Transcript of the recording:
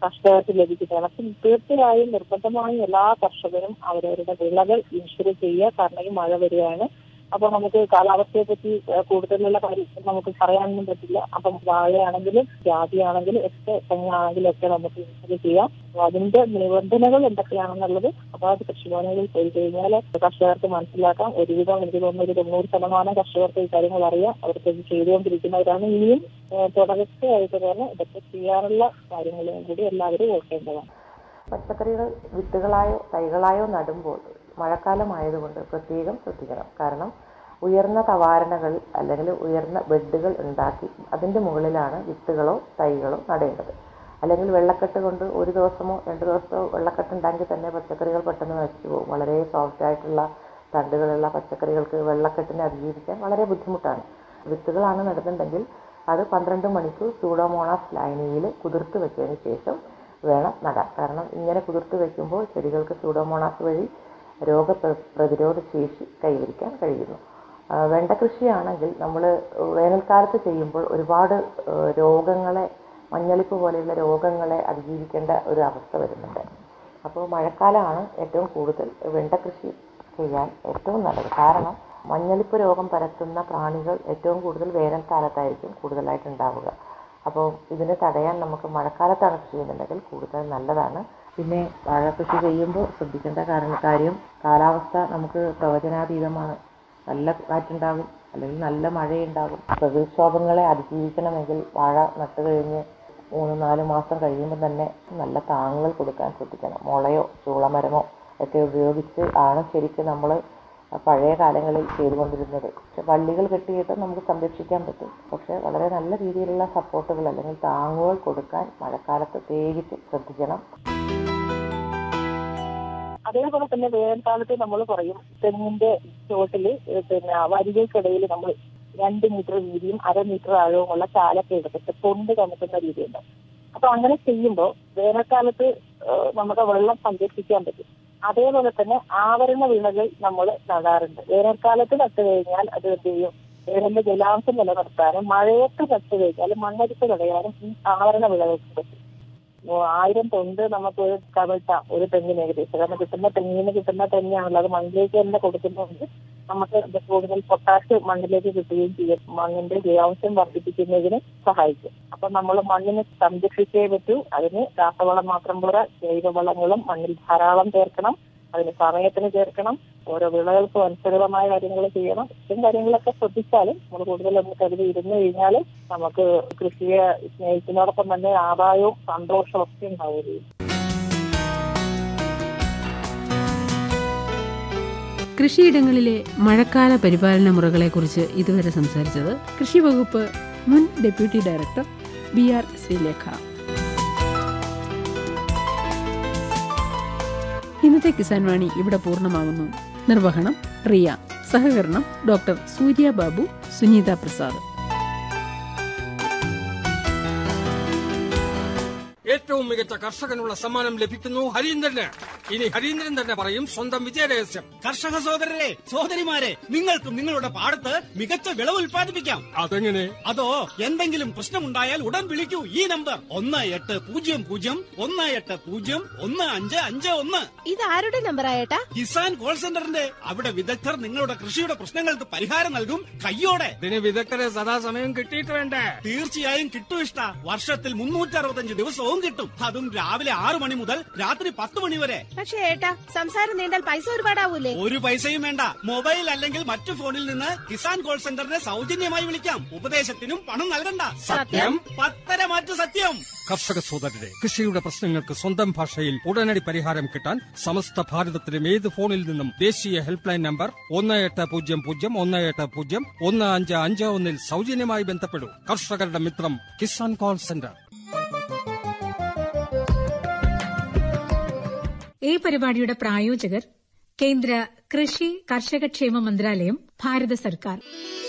കർഷകർക്ക് ലഭിക്കുന്നതാണ്. അപ്പം തീർച്ചയായും നിർബന്ധമായും എല്ലാ കർഷകരും അവരവരുടെ വിളകൾ ഇൻഷുർ ചെയ്യുക. കാരണം ഈ മഴ വരികയാണ്. അപ്പൊ നമുക്ക് കാലാവസ്ഥയെ പറ്റി കൂടുതലുള്ള കാര്യങ്ങൾ നമുക്ക് പറയാനൊന്നും പറ്റില്ല. അപ്പം വാഴയാണെങ്കിലും ജാതിയാണെങ്കിലും ഒക്കെ തെങ്ങാണെങ്കിലും ഒക്കെ നമുക്ക് ഇൻഷുർ ചെയ്യാം. അപ്പൊ അതിന്റെ നിബന്ധനകൾ എന്തൊക്കെയാണെന്നുള്ളത് അപ്പൊ അത് കൃഷിഭവനുകളിൽ പോയി കഴിഞ്ഞാൽ കർഷകർക്ക് മനസ്സിലാക്കാം. ഒരുവിധം എനിക്ക് തോന്നുന്നു ഒരു 90% കർഷകർക്ക് ഈ കാര്യങ്ങൾ അറിയാം. അവർക്ക് ഇത് ചെയ്തുകൊണ്ടിരിക്കുന്നവരാണ്. ഇനിയും തുടർച്ചയായിട്ട് തന്നെ ഇതൊക്കെ ചെയ്യാനുള്ള കാര്യങ്ങളും കൂടി എല്ലാവരും ഓർക്കേണ്ടതാണ്. പച്ചക്കറികൾ വിത്തുകളായോ തൈകളായോ നടുമ്പോൾ മഴക്കാലമായതുകൊണ്ട് പ്രത്യേകം ശ്രദ്ധിക്കണം. കാരണം ഉയർന്ന തവാരണകൾ അല്ലെങ്കിൽ ഉയർന്ന ബെഡുകൾ ഉണ്ടാക്കി അതിൻ്റെ മുകളിലാണ് വിത്തുകളോ തൈകളോ നടേണ്ടത്. അല്ലെങ്കിൽ വെള്ളക്കെട്ട് കൊണ്ട് ഒരു ദിവസമോ 2 ദിവസമോ വെള്ളക്കെട്ടുണ്ടെങ്കിൽ തന്നെ പച്ചക്കറികൾ പെട്ടെന്ന് നശിച്ചു പോകും. വളരെ സോഫ്റ്റ് ആയിട്ടുള്ള തണ്ടുകളുള്ള പച്ചക്കറികൾക്ക് വെള്ളക്കെട്ടിനെ അതിജീവിക്കാൻ വളരെ ബുദ്ധിമുട്ടാണ്. വിത്തുകളാണ് നടുന്നുണ്ടെങ്കിൽ അത് 12 മണിക്കൂർ സൂഡോമോണാസ് ലൈനിയിൽ കുതിർത്ത് വെച്ചതിന് ശേഷം വേണം നടാൻ. കാരണം ഇങ്ങനെ കുതിർത്ത് വെക്കുമ്പോൾ ചെടികൾക്ക് സൂഡോമോണാസ് വഴി രോഗപ്രതിരോധ ശേഷി കൈവരിക്കാൻ കഴിയുന്നു. വെണ്ട കൃഷിയാണെങ്കിൽ നമ്മൾ വേനൽക്കാലത്ത് ചെയ്യുമ്പോൾ ഒരുപാട് രോഗങ്ങളെ, മഞ്ഞളിപ്പ് പോലെയുള്ള രോഗങ്ങളെ അതിജീവിക്കേണ്ട ഒരു അവസ്ഥ വരുന്നുണ്ട്. അപ്പോൾ മഴക്കാലമാണ് ഏറ്റവും കൂടുതൽ വെണ്ട കൃഷി ചെയ്യാൻ ഏറ്റവും നല്ലത്. കാരണം മഞ്ഞളിപ്പ് രോഗം പരത്തുന്ന പ്രാണികൾ ഏറ്റവും കൂടുതൽ വേനൽക്കാലത്തായിരിക്കും കൂടുതലായിട്ട് ഉണ്ടാവുക. അപ്പോൾ ഇതിനെ തടയാൻ നമുക്ക് മഴക്കാലത്താണ് കൃഷി ചെയ്യുന്നുണ്ടെങ്കിൽ കൂടുതൽ നല്ലതാണ്. പിന്നെ വാഴ കൃഷി ചെയ്യുമ്പോൾ ശ്രദ്ധിക്കേണ്ട കാര്യം കാലാവസ്ഥ നമുക്ക് പ്രവചനാതീതമാണ്. നല്ല കാറ്റുണ്ടാകും, അല്ലെങ്കിൽ നല്ല മഴയുണ്ടാകും. പ്രകൃതിക്ഷോഭങ്ങളെ അതിജീവിക്കണമെങ്കിൽ വാഴ നട്ടു കഴിഞ്ഞ് 3-4 മാസം കഴിയുമ്പോൾ തന്നെ നല്ല താങ്ങുകൾ കൊടുക്കാൻ ശ്രദ്ധിക്കണം. മുളയോ ചൂളമരമോ ഒക്കെ ഉപയോഗിച്ച് ആണ് ശരിക്കും നമ്മൾ പഴയ കാലങ്ങളിൽ ചെയ്തുകൊണ്ടിരുന്നത്. പക്ഷെ വള്ളികൾ കെട്ടിയിട്ട് നമുക്ക് സംരക്ഷിക്കാൻ പറ്റും. പക്ഷെ വളരെ നല്ല രീതിയിലുള്ള സപ്പോർട്ടുകൾ അല്ലെങ്കിൽ താങ്ങുകൾ കൊടുക്കാൻ മഴക്കാലത്ത് പ്രത്യേകിച്ച് ശ്രദ്ധിക്കണം. അതേപോലെ തന്നെ വേനൽക്കാലത്ത് നമ്മൾ പറയും തെങ്ങിന്റെ ചുവട്ടില് വരികൾക്കിടയിൽ നമ്മൾ 2 മീറ്റർ വീതിയും 1/2 മീറ്റർ ആഴവുമുള്ള ചാലൊക്കെ എടുത്തിട്ട് കൊണ്ട് കമത്തുന്ന രീതിയുണ്ട്. അപ്പൊ അങ്ങനെ ചെയ്യുമ്പോൾ വേനൽക്കാലത്ത് നമ്മുടെ വെള്ളം സംരക്ഷിക്കാൻ പറ്റും. അതേപോലെ തന്നെ ആവരണ വിളകൾ നമ്മൾ നടാറുണ്ട്. വേനൽക്കാലത്ത് നട്ടു കഴിഞ്ഞാൽ അത് എന്ത് ചെയ്യും? വേനലിന്റെ ജലാംശം നിലനിർത്താനും മഴയത്ത് നട്ടു കഴിഞ്ഞാൽ മണ്ണരിപ്പ് തടയാനും ഈ ആവരണ വിളകൾക്ക് പറ്റും. 1000 തൊണ്ട് നമുക്ക് കവിട്ടാം ഒരു തെങ്ങിന് ഏകദേശം. കാരണം തെങ്ങിന് കിട്ടുന്ന തെങ്ങാണല്ലോ, അത് മണ്ണിലേക്ക് തന്നെ കൊടുക്കുന്നതുകൊണ്ട് നമുക്ക് കൂടുതൽ പൊട്ടാഷ് മണ്ണിലേക്ക് കിട്ടുകയും ചെയ്യും. മണ്ണിന്റെ ജലാംശം വർദ്ധിപ്പിക്കുന്നതിന് സഹായിക്കും. അപ്പൊ നമ്മൾ മണ്ണിനെ സംരക്ഷിച്ചേ പറ്റൂ. അതിന് രാസവളം മാത്രം പോരാ, ജൈവവളങ്ങളും മണ്ണിൽ ധാരാളം ചേർക്കണം. അതിന് സമയത്തിന് ചേർക്കണം. ഓരോ വിളകൾക്കും അനുസൃതമായ കാര്യങ്ങൾ ചെയ്യണം. ഇത്തരം കാര്യങ്ങളൊക്കെ ശ്രദ്ധിച്ചാൽ നമ്മൾ കൂടുതലൊന്ന് കരുതി ഇരുന്നു കഴിഞ്ഞാൽ നമുക്ക് കൃഷിയെ സ്നേഹിക്കുന്നതോടൊപ്പം തന്നെ ആദായവും സന്തോഷവും ഒക്കെ ഉണ്ടാവുകയും. കൃഷിയിടങ്ങളിലെ മഴക്കാല പരിപാലന മുറകളെക്കുറിച്ച് ഇതുവരെ സംസാരിച്ചത് കൃഷി വകുപ്പ് മുൻ ഡെപ്യൂട്ടി ഡയറക്ടർ BR ശ്രീലേഖ. ഇന്നത്തെ കിസാൻ വാണി ഇവിടെ പൂർണ്ണമാകുന്നു. നിർവഹണം റിയ, സഹകരണം ഡോക്ടർ സൂര്യ ബാബു, സുനീത പ്രസാദ്. ഏറ്റവും മികച്ച കർഷകനുള്ള സമ്മാനം ലഭിക്കുന്നു ഹരീന്ദ്രന്. ഇനി ഹരീന്ദ്രൻ തന്നെ പറയും സ്വന്തം വിജയരഹസ്യം. കർഷക സഹോദരരെ, സഹോദരിമാരെ, നിങ്ങൾക്കും നിങ്ങളുടെ പാടത്ത് മികച്ച വിളവ് ഉൽപ്പാദിപ്പിക്കാം. അതെങ്ങനെ? അതോ എന്തെങ്കിലും പ്രശ്നമുണ്ടായാൽ ഉടൻ വിളിക്കൂ ഈ നമ്പർ 1800-180-1551. ഇത് ആരുടെ നമ്പർ ആയേട്ടാ? കിസാൻ കോൾ സെന്ററിന്റെ. അവിടെ വിദഗ്ധർ നിങ്ങളുടെ കൃഷിയുടെ പ്രശ്നങ്ങൾക്ക് പരിഹാരം നൽകും കയ്യോടെ. ഇതിന് വിദഗ്ധരെ സദാസമയം കിട്ടിയിട്ട് വേണ്ടേ? തീർച്ചയായും കിട്ടും ഇഷ്ട. വർഷത്തിൽ 365 ദിവസവും കിട്ടും. അതും രാവിലെ 6 മണി മുതൽ രാത്രി 10 മണി വരെ. പക്ഷേ ഏട്ടാ, സംസാരം നീണ്ടാൽ പൈസ ഒരുപാടാവൂലേ? ഒരു പൈസയും വേണ്ട. മൊബൈൽ അല്ലെങ്കിൽ മറ്റു ഫോണിൽ നിന്ന് കിസാൻ കോൾ സെന്ററിനെ സൗജന്യമായി വിളിക്കാം. ഉപദേശത്തിനും പണം നൽകണ്ട. സത്യം? 10 മാറ്റു സത്യം. കർഷക സോദരരെ, കൃഷിയുടെ പ്രശ്നങ്ങൾക്ക് സ്വന്തം ഭാഷയിൽ ഉടനടി പരിഹാരം കിട്ടാൻ സമസ്ത ഭാരതത്തിലും ഏത് ഫോണിൽ നിന്നും ദേശീയ ഹെൽപ്പ് ലൈൻ നമ്പർ 1800-180-1551 സൗജന്യമായി ബന്ധപ്പെടൂ. കർഷകരുടെ മിത്രം കിസാൻ കോൾ സെന്റർ. ഈ പരിപാടിയുടെ പ്രായോജകർ കേന്ദ്ര കൃഷി കർഷകക്ഷേമ മന്ത്രാലയം, ഭാരത സർക്കാർ.